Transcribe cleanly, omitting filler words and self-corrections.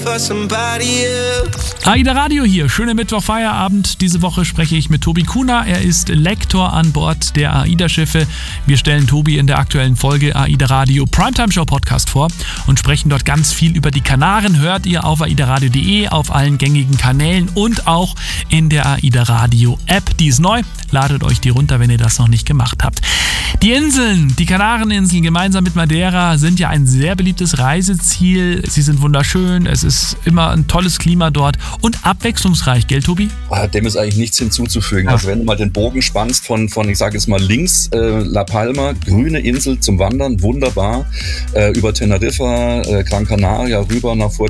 AIDA Radio hier, schöne Mittwoch-Feierabend. Diese Woche spreche ich mit Tobi Kuhner. Er ist Lektor an Bord der AIDA-Schiffe. Wir stellen Tobi in der aktuellen Folge AIDA Radio Primetime Show Podcast vor und sprechen dort ganz viel über die Kanaren. Hört ihr auf aidaradio.de, auf allen gängigen Kanälen und auch in der AIDA Radio App. Die ist neu. Ladet euch die runter, wenn ihr das noch nicht gemacht habt. Die Inseln, die Kanareninseln gemeinsam mit Madeira sind ja ein sehr beliebtes Reiseziel. Sie sind wunderschön, es ist immer ein tolles Klima dort und abwechslungsreich, gell Tobi? Dem ist eigentlich nichts hinzuzufügen. Also wenn du mal den Bogen spannst von ich sage jetzt mal links, La Palma, grüne Insel zum Wandern, wunderbar, über Teneriffa, Gran Canaria rüber nach